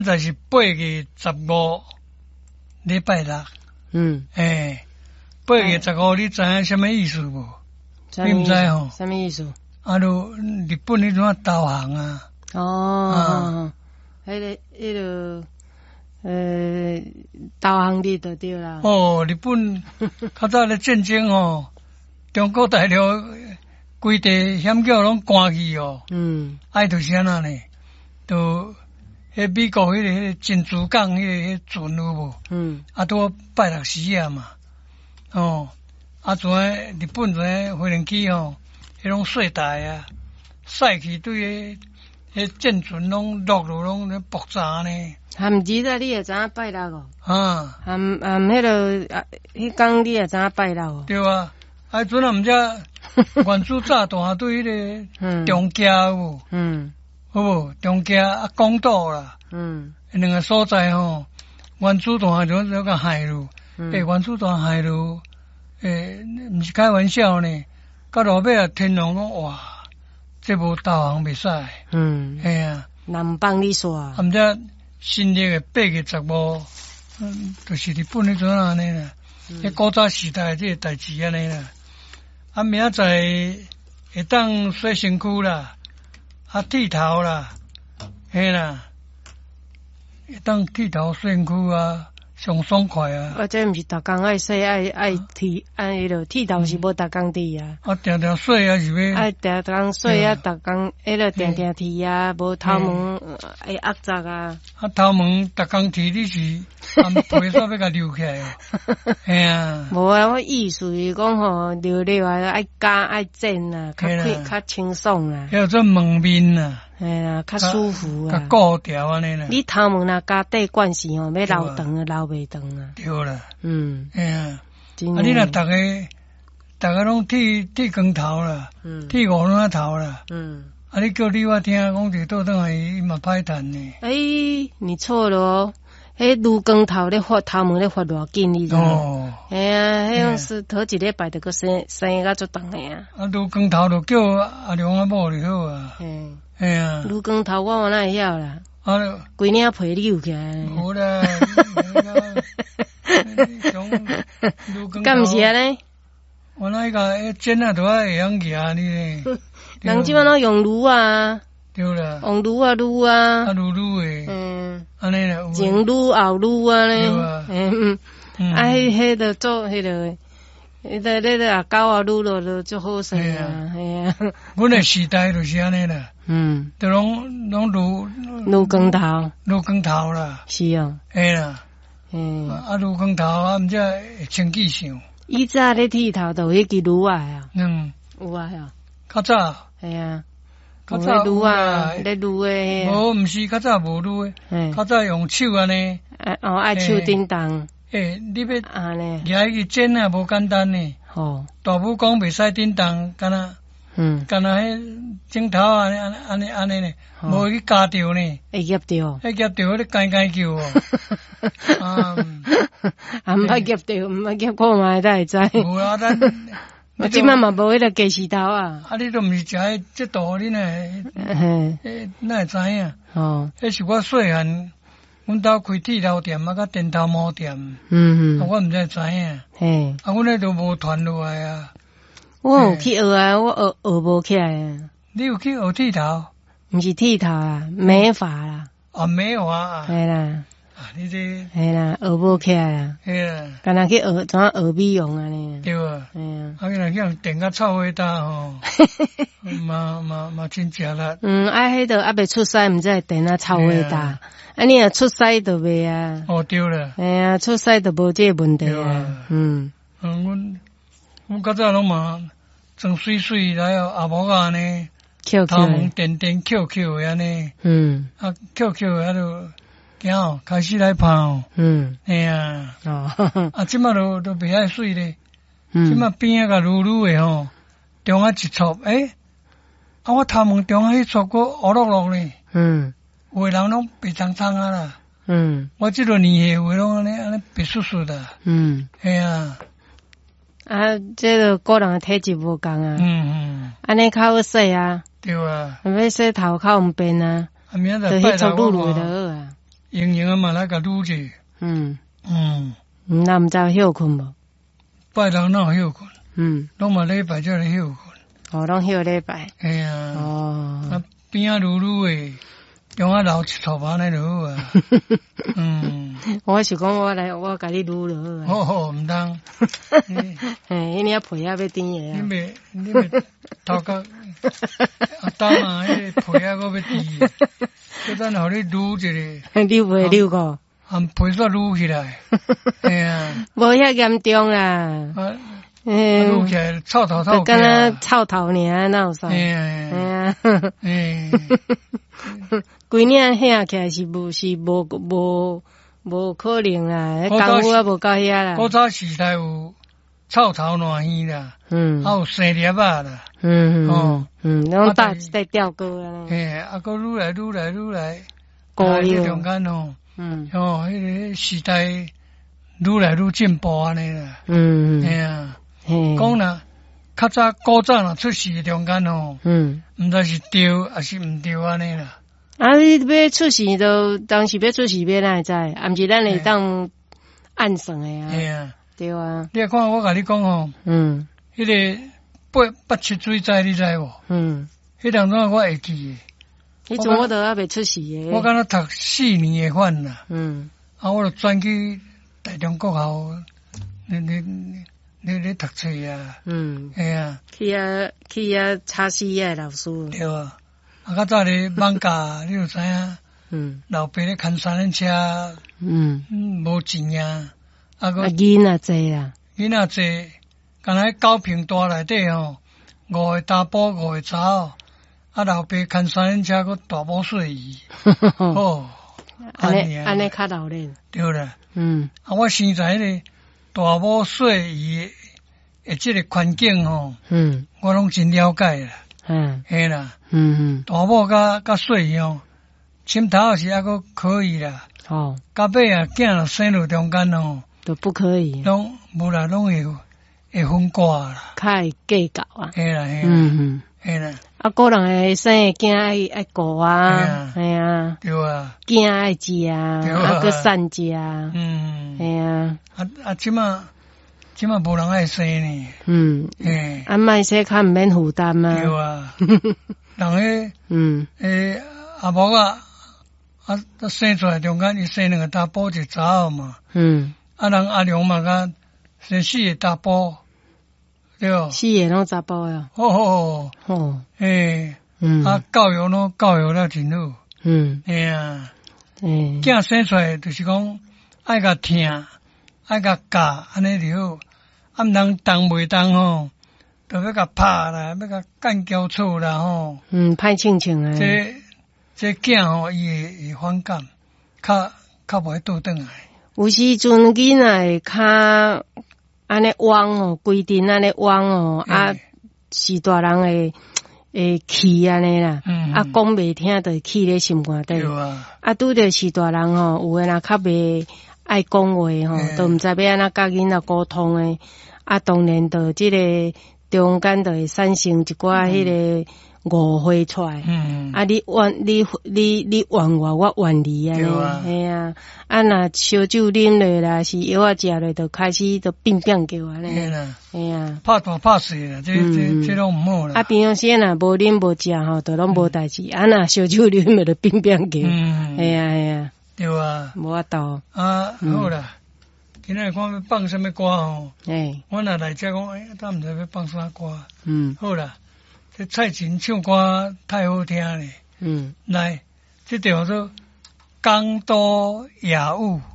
在是8月15礼拜六。8月15，你知影什么意思无？你唔知吼？ 什么意思？ 啊，就日本迄种导航啊。 哦，迄个导航日就对啦。 哦，日本较早咧战争吼，中国大陆规地险叫拢关去哦。爱就是安那呢，就迄美国迄个珍珠港迄个船有无？啊，拄拜六时啊嘛。哦，啊，阵个日本阵个飞行器吼，迄种碎带啊，驶去对迄舰船拢落落拢咧爆炸呢。 含日啊，你也知影拜六哦？含迄个迄工你也知影拜六哦？ 对啊，啊，阵啊毋知原子炸弹对迄个中家有无？好无？中家啊，广岛啦。两个所在吼，原子弹就那个害入。原子弹害入，毋是开玩笑呢。到落尾啊，天龙讲哇，这无导航袂使。啊， 人帮你刷。 啊，毋知新历的8月15，就是日本迄阵安尼啦。迄古早时代这个代志安尼啦。啊，明仔载会当洗身躯啦，啊，剃头啦，嘿啦，会当剃头洗身躯啊。上爽快啊！ 啊，这毋是逐工爱洗爱剃，迄落剃头是无逐工剃啊。 啊，定定洗啊是要。 爱逐工洗啊，逐工迄落定定剃啊，无头毛会压杂啊。 啊，头毛逐工剃，你是皮煞要甲留起来。嘿啊。 无啊，我意思是讲吼，留啊爱剪爱剪啊，较清爽啊。 叫做蒙面啊。 嘿啦，较舒服啊， 较固条安尼啦。 你头毛若加缀惯势吼，要留长啊，留袂长啊。 对啦，哎呀， 啊， 你若逐个拢剃光头啦，剃五轮头啦，啊，你叫你我听讲就倒转来伊嘛歹谈呢。 你错了哦，迄撸光头咧发头毛咧发偌紧，你知无？哎呀，迄种是头一礼拜就个生个足长诶啊。 啊，撸光头就叫阿娘阿某就好啊。哎呀， 撸光头我哪会晓啦？ 啊， 规领皮溜起来。 无啦， 干毋是安尼？ 我那个剪啊，都会晓夹你咧。 人即摆拢用撸啊。 对啦。 用撸啊撸啊。 啊撸诶。安尼啦。 前撸后撸啊咧。 对啊。 啊，迄个做迄个。迄个啊，狗啊，撸落就足好势啊，系啊。 阮的时代就是安尼啦，就拢撸光头啦， 是哦， 嘿啦，啊撸光头啊，毋知会清气上。 以前咧剃头就迄支撸啊，有啊， 较早， 系啊， 较早撸啊，咧撸诶， 无毋是较早无撸诶，较早用手安尼， 爱手叮当。 你要夹迄个剪啊，无简单呢。大母讲袂使叮当，干那迄镜头啊，安尼呢，无去夹着呢。 会夹着？ 会夹着，你改叫哦。 毋捌夹着，毋捌夹过嘛，才会知。 无啊，咱我即摆嘛无迄个鸡翅头啊。 啊，你都毋是食迄这道，你哪会知影？迄是我细汉。阮兜开剃头店啊，甲电头毛店，我毋知知影，阮迄都无传落来啊。 我有去学啊，我学无起来啊。 你有去学剃头？ 毋是剃头啦，美发啦。 美发啊。 系啦。 你这。 系啦，学无起来啦。 系啦。 干那去学，怎学美容啊呢？ 对啊。啊，若去电甲臭味大吼。嘛真食力。 迄个还未出师，毋知电啊臭味大。啊，你若出师就袂啊。 对啦。 哎呀，出师就无这个问题啊。 阮较早拢嘛装水水来阿毛啊呢，头毛电翘的安尼。啊翘的啊就行开始来泡。嘿啊。啊，即马都袂遐水咧。即马边啊甲撸的吼，中啊一撮，啊我头毛中啊迄撮个乌落落咧。有的人拢白苍苍啊啦。我即个年岁有的拢安尼白素素的。嘿啊。 啊，这个个人的体质无共啊。安尼较好洗啊。 对啊。 要洗头较方便啊。 明仔载拜六就好啊。 盈盈嘛来甲愈者。 那毋知休困无？ 拜六哪有休困？拢嘛礼拜才来休困。 哦，拢休礼拜。 嘿啊。哦。啊，边仔愈诶，用啊留一撮板来就好啊。 我是讲我甲你愈就好啊。好，毋通。 嘿，因为皮啊要甜诶啊。 你袂头壳啊当啊，迄个皮啊搁要甜。叫咱互你愈一个。 你袂愈过？ 含皮煞愈起来。嘿啊。 无遐严重啦。 愈起来臭头臭。 敢若臭头尔，哪有啥？ 嘿啊。 规领遐起来是无可能啦，功夫啊无到遐啦。 古早时代有臭头烂耳啦，还有生粒啊啦， 拢搭吊高啊。 嘿，啊，搁愈来，这中间吼，迄个时代愈来愈进步安尼啦。嘿啊，讲啦，较早古早若出事中间吼，毋知是对还是毋对安尼啦。 啊！你要出事就当时要出事，要哪会知？啊，毋是咱会当按算诶啊。 系啊， 对啊。 你看我甲你讲吼，迄个八七水灾你知无？迄当阵我会记诶。 迄阵我都还未出事诶。 我敢若读4年诶番啦。啊，我就转去台中国校，你读册啊。系啊。 去啊，查死诶老师。 对啊。啊，较早咧放假，你就知影，老爸咧牵三轮车，无钱啊，啊个囡仔济啊， 囡仔济，敢若9坪大内底吼，5个查甫5个查某，啊老爸牵三轮车个大宝睡椅，哦， 安尼较老练， 对啦，啊我生在迄个大宝睡椅诶即个环境吼，我拢真了解啦。嘿啦，大某甲细哦，心头是还阁可以啦。哦，到尾啊，囝若生落中间哦， 都不可以。 拢无啦，拢会分挂啦。 较会计较啊。 嘿啦，嘿啦。 啊，个人诶生诶囝爱顾啊，系啊， 对啊， 囝爱食啊，啊个善食啊，系啊。 啊，即马无人爱生呢。 啊，卖说较毋免负担啊。 对啊，人迄阿某啊生出来中间，伊生2个查甫一个查某嘛。啊，人阿良嘛甲生4个查甫，对。 4个拢查甫呀。 哦。啊，教育了真好。嘿啊。囝生出来就是讲爱甲听，爱甲教，安尼就好。啊，毋通动袂动吼，就要甲拍啦，要甲干交错啦吼。 歹清清啊。 这囝吼，伊会反感，较袂倒转来。 有时阵囡仔会较安尼汪哦，规定安尼汪哦，啊是大人会气安尼啦。啊，讲袂听就气咧心肝底。啊，拄着是大人吼，有诶若较袂爱讲话吼，都毋知要安怎甲囡仔沟通诶。啊，当然着即个中间着会产生一寡迄个误会出来。啊，你怨我，我怨你安尼，嘿啊。啊，若烧酒啉落啦，是药啊食落，就开始就变叫安尼。嘿啊， 拍大拍细啦，这拢毋好啦。 啊，平常时若无啉无食吼，就拢无代志。啊，若烧酒啉落就变叫。嘿啊嘿啊。 对啊。 无法度。 啊，好啦。今仔看要放什么歌吼？我若来遮讲，咱毋知要放啥歌。好啦，这蔡琴唱歌太好听咧。来，这叫做《江都雅物》。